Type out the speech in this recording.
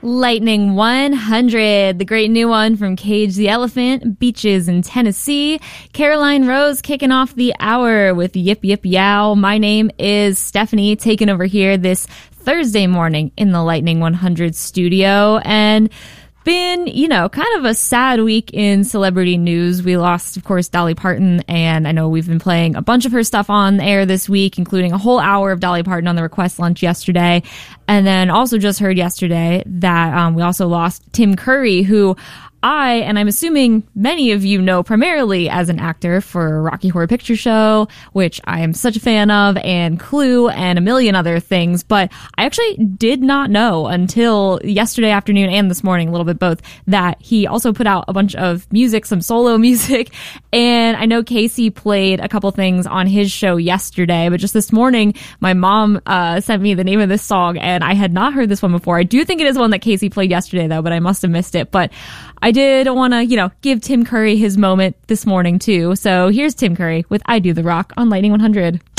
Lightning 100, the great new one from Cage the Elephant, Beaches in Tennessee. Caroline Rose kicking off the hour with Yip Yip Yow. My name is Stephanie, taking over here this Thursday morning in the Lightning 100 studio. And been, kind of a sad week in celebrity news. We lost, of course, Dolly Parton, and I know we've been playing a bunch of her stuff on the air this week, including a whole hour of Dolly Parton on the request lunch yesterday. And then also just heard yesterday that we also lost Tim Curry, who and I'm assuming many of you know primarily as an actor for Rocky Horror Picture Show, which I am such a fan of, and Clue, and a million other things. But I actually did not know until yesterday afternoon and this morning, a little bit both, that he also put out a bunch of music, some solo music. And I know Casey played a couple things on his show yesterday, but just this morning, my mom sent me the name of this song, and I had not heard this one before. I do think it is one that Casey played yesterday, though, but I must have missed it. But I did want to, give Tim Curry his moment this morning, too. So here's Tim Curry with I Do the Rock on Lightning 100.